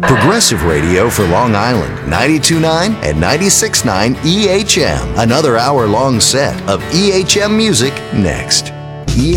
Progressive Radio for Long Island, 92.9 and 96.9 EHM. Another hour-long set of EHM music next.